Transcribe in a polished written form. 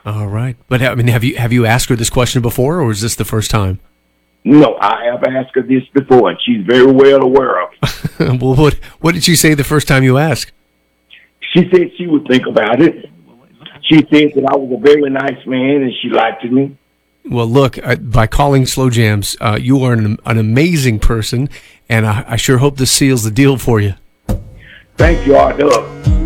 All right. But I mean, have you asked her this question before, or is this the first time? No, I have asked her this before, and she's very well aware of it. Well, what did she say the first time you asked? She said she would think about it. She said that I was a very nice man, and she liked me. Well, look, by calling Slow Jams, you are an amazing person, and I sure hope this seals the deal for you. Thank you, R-Dub.